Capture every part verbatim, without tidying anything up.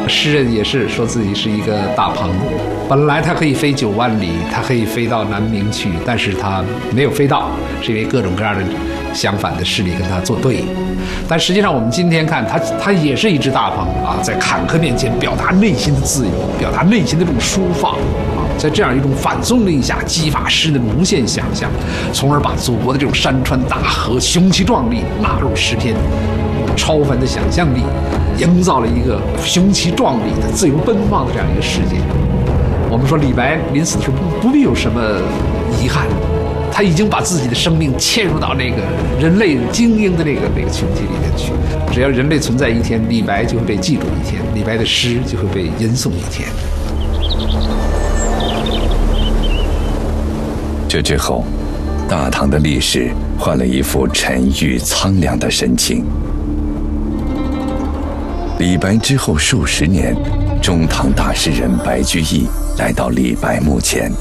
诗人也是说自己是一个大鹏，本来他可以飞九万里，他可以飞到南冥去，但是他没有飞到，是因为各种各样的相反的势力跟他作对。但实际上我们今天看他，他也是一只大鹏啊，在坎坷面前表达内心的自由，表达内心的这种抒放啊，在这样一种反纵力下，激发诗人的无限想象，从而把祖国的这种山川大河雄奇壮丽纳入诗篇，超凡的想象力，营造了一个雄奇壮丽的自由奔放的这样一个世界。我们说李白临死的时候不不必有什么遗憾，他已经把自己的生命嵌入到那个人类精英的那个那个群体里面去。只要人类存在一天，李白就会被记住一天，李白的诗就会被吟诵一天。 这之后，大唐的历史换了一副沉郁苍凉的神情。李白之后数十年，中唐大诗人白居易来到李白墓前。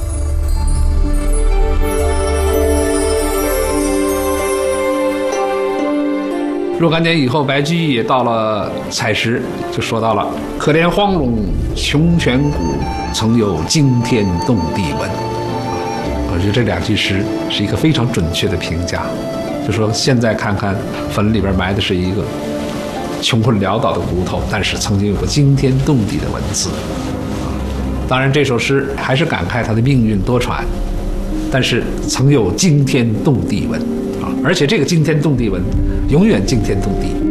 若干年以后，白居易也到了采石，就说到了“可怜荒陇穷泉谷，曾有惊天动地闻”。我觉得这两句诗是一个非常准确的评价，就说现在看看坟里边埋的是一个穷困潦倒的骨头，但是曾经有过惊天动地的文字。当然这首诗还是感慨他的命运多舛，但是曾有惊天动地闻啊，而且这个惊天动地闻永远惊天动地。